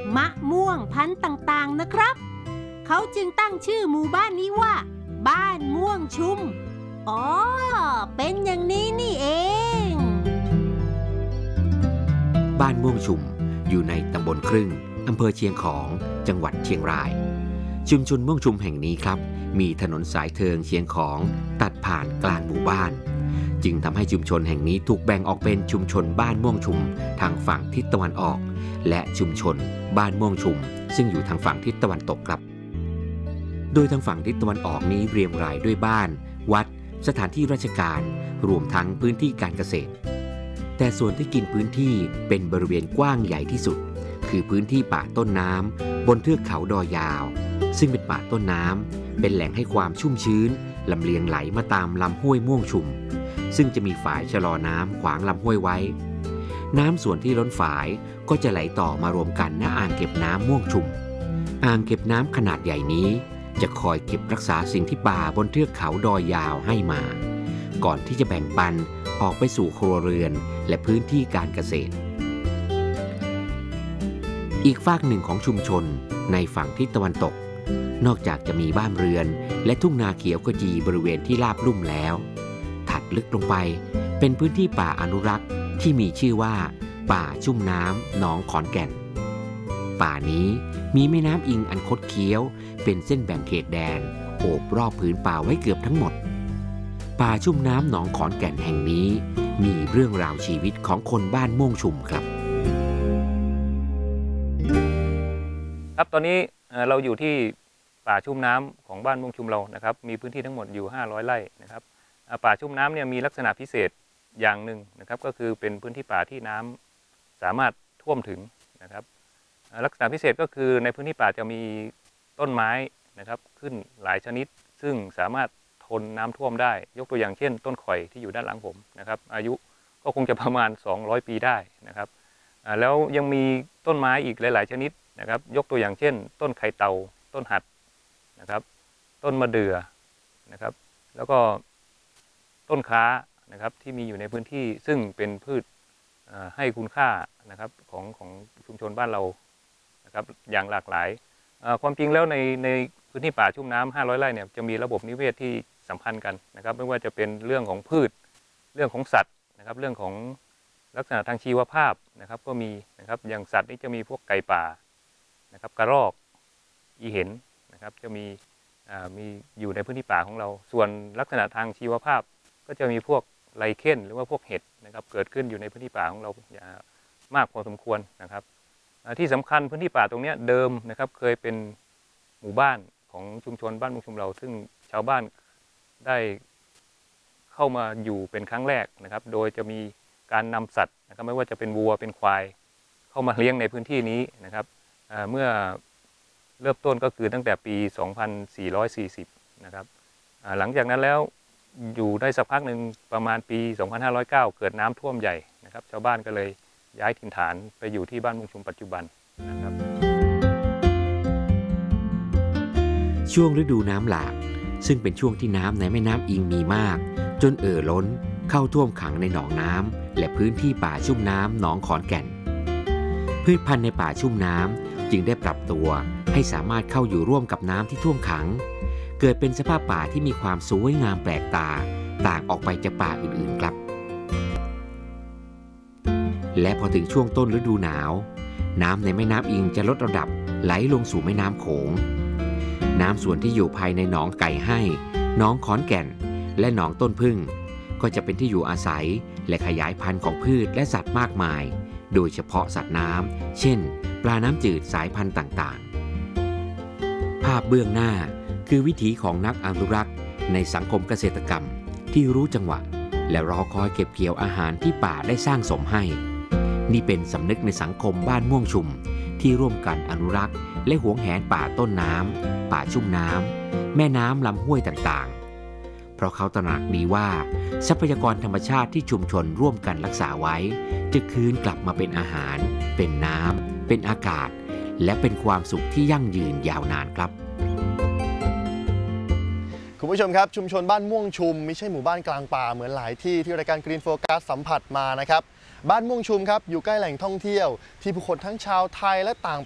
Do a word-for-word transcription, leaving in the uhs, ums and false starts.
มะม่วงพันธุ์ต่างๆนะครับเขาจึงตั้งชื่อหมู่บ้านนี้ว่าบ้านม่วงชุมอ๋อเป็นอย่างนี้นี่เองบ้านม่วงชุมอยู่ในตำบลครึ่งอำเภอเชียงของจังหวัดเชียงรายชุมชนม่วงชุมแห่งนี้ครับมีถนนสายเทิงเชียงของตัดผ่านกลางหมู่บ้านจึงทำให้ชุมชนแห่งนี้ถูกแบ่งออกเป็นชุมชนบ้านม่วงชุมทางฝั่งทิศตะวันออกและชุมชนบ้านม่วงชุมซึ่งอยู่ทางฝั่งทิศตะวันตกครับโดยทางฝั่งทิศตะวันออกนี้เรียงรายด้วยบ้านวัดสถานที่ราชการรวมทั้งพื้นที่การเกษตรแต่ส่วนที่กินพื้นที่เป็นบริเวณกว้างใหญ่ที่สุดคือพื้นที่ป่าต้นน้ำบนเทือกเขาดอยยาวซึ่งเป็นป่าต้นน้ำเป็นแหล่งให้ความชุ่มชื้นลำเลียงไหลมาตามลำห้วยม่วงชุมซึ่งจะมีฝายชะลอน้ำขวางลำห้วยไว้น้ำส่วนที่ล้นฝายก็จะไหลต่อมารวมกันณอ่างเก็บน้ำม่วงชุมอ่างเก็บน้ำขนาดใหญ่นี้จะคอยเก็บรักษาสิ่งที่ป่าบนเทือกเขาดอยยาวให้มาก่อนที่จะแบ่งปันออกไปสู่ครัวเรือนและพื้นที่การเกษตรอีกฝากหนึ่งของชุมชนในฝั่งทิศตะวันตกนอกจากจะมีบ้านเรือนและทุ่งนาเขียวขจีบริเวณที่ราบลุ่มแล้วถัดลึกลงไปเป็นพื้นที่ป่าอนุรักษ์ที่มีชื่อว่าป่าชุ่มน้ำหนองขอนแก่นป่านี้มีแม่น้ำอิงอันคดเคี้ยวเป็นเส้นแบ่งเขตแดนโอบรอบผืนป่าไว้เกือบทั้งหมดป่าชุ่มน้ำหนองขอนแก่นแห่งนี้มีเรื่องราวชีวิตของคนบ้านม่วงชุมครับครับตอนนี้เราอยู่ที่ป่าชุ่มน้ำของบ้านม่วงชุมเรานะครับมีพื้นที่ทั้งหมดอยู่ห้าร้อยไร่นะครับป่าชุ่มน้ำเนี่ยมีลักษณะพิเศษอย่างหนึ่งนะครับก็คือเป็นพื้นที่ป่าที่น้ำสามารถท่วมถึงนะครับลักษณะพิเศษก็คือในพื้นที่ป่าจะมีต้นไม้นะครับขึ้นหลายชนิดซึ่งสามารถทนน้ำท่วมได้ยกตัวอย่างเช่นต้นข่อยที่อยู่ด้านหลังผมนะครับอายุก็คงจะประมาณสองร้อยปีได้นะครับแล้วยังมีต้นไม้อีกหลายๆชนิดนะครับยกตัวอย่างเช่นต้นไข่เต่าต้นหัดนะครับต้นมะเดื่อนะครับแล้วก็ต้นค้านะครับที่มีอยู่ในพื้นที่ซึ่งเป็นพืชให้คุณค่านะครับของของชุมชนบ้านเรานะครับอย่างหลากหลายความจริงแล้วในในพื้นที่ป่าชุ่มน้ำห้าร้อยไร่เนี่ยจะมีระบบนิเวศที่สัมพันธ์กันนะครับไม่ว่าจะเป็นเรื่องของพืชเรื่องของสัตว์นะครับเรื่องของลักษณะทางชีวภาพนะครับก็มีนะครับอย่างสัตว์นี่จะมีพวกไก่ป่านะครับกระรอกอีเห็นนะครับจะมีมีอยู่ในพื้นที่ป่าของเราส่วนลักษณะทางชีวภาพก็จะมีพวกไลเคนหรือว่าพวกเห็ดนะครับเกิดขึ้นอยู่ในพื้นที่ป่าของเรามากพอสมควรนะครับที่สำคัญพื้นที่ป่าตรงนี้เดิมนะครับเคยเป็นหมู่บ้านของชุมชนบ้านม่วงชุมเราซึ่งชาวบ้านได้เข้ามาอยู่เป็นครั้งแรกนะครับโดยจะมีการนำสัตว์นะครับไม่ว่าจะเป็นวัวเป็นควายเข้ามาเลี้ยงในพื้นที่นี้นะครับเมื่อเริ่มต้นก็คือตั้งแต่ปีสองพันสี่ร้อยสี่สิบนะครับหลังจากนั้นแล้วอยู่ได้สักพักหนึ่งประมาณปีสองพันห้าร้อยเก้าเกิดน้ำท่วมใหญ่นะครับชาวบ้านก็เลยย้ายถิ่นฐานไปอยู่ที่บ้านม่วงชุมปัจจุบันนะครับช่วงฤดูน้ำหลากซึ่งเป็นช่วงที่น้ำในแม่น้ำอิงมีมากจนเอ่อล้นเข้าท่วมขังในหนองน้ำและพื้นที่ป่าชุ่มน้ำหนองขอนแก่นพืชพันธุ์ในป่าชุ่มน้ำจึงได้ปรับตัวให้สามารถเข้าอยู่ร่วมกับน้ำที่ท่วมขังเกิดเป็นสภาพป่าที่มีความสวยงามแปลกตาต่างออกไปจากป่าอื่นๆครับและพอถึงช่วงต้นฤดูหนาวน้ำในแม่น้ำอิงจะลดระดับไหลลงสู่แม่น้ำโขงน้ำส่วนที่อยู่ภายในหนองไก่ให้หนองขอนแก่นและหนองต้นพึ่งก็จะเป็นที่อยู่อาศัยและขยายพันธุ์ของพืชและสัตว์มากมายโดยเฉพาะสัตว์น้ำเช่นปลาน้ำจืดสายพันธุ์ต่างๆภาพเบื้องหน้าคือวิถีของนักอนุรักษ์ในสังคมเกษตรกรรมที่รู้จังหวะและรอคอยเก็บเกี่ยวอาหารที่ป่าได้สร้างสมให้นี่เป็นสำนึกในสังคมบ้านม่วงชุมที่ร่วมกันอนุรักษ์และหวงแหนป่าต้นน้ำป่าชุ่มน้ำแม่น้ำลำห้วยต่างๆเพราะเขาตระหนักดีว่าทรัพยากรธรรมชาติที่ชุมชนร่วมกันรักษาไว้จะคืนกลับมาเป็นอาหารเป็นน้ำเป็นอากาศและเป็นความสุขที่ยั่งยืนยาวนานครับคุณผู้ชมครับชุมชนบ้านม่วงชุมไม่ใช่หมู่บ้านกลางป่าเหมือนหลายที่ที่รายการ Green Focus สัมผัสมานะครับบ้านม่วงชุมครับอยู่ใกล้แหล่งท่องเที่ยวที่ผู้คนทั้งชาวไทยและต่าง